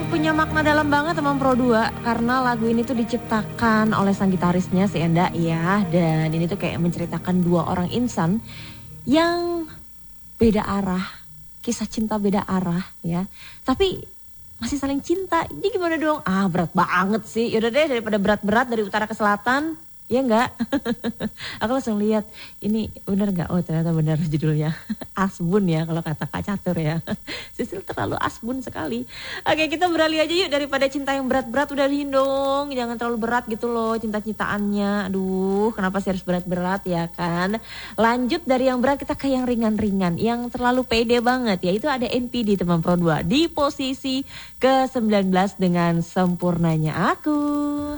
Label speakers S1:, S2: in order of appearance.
S1: punya makna dalam banget teman Pro 2 karena lagu ini tuh diciptakan oleh sang gitarisnya si Enda ya, dan ini tuh kayak menceritakan dua orang insan yang beda arah, kisah cinta beda arah ya, tapi masih saling cinta. Ini gimana dong? Ah, berat banget sih. Yaudah deh, daripada berat-berat dari utara ke selatan. Ya enggak? Aku langsung lihat ini benar enggak? Oh ternyata benar judulnya. Asbun ya kalau kata Kak Catur ya. Sisil terlalu asbun sekali. Oke, kita beralih aja yuk, daripada cinta yang berat-berat udah dong. Jangan terlalu berat gitu loh cinta-cintaannya. Aduh, kenapa sih harus berat-berat ya kan? Lanjut dari yang berat kita ke yang ringan-ringan, yang terlalu pede banget, yaitu ada NPD teman Pro 2 di posisi ke-19 dengan Sempurnanya Aku.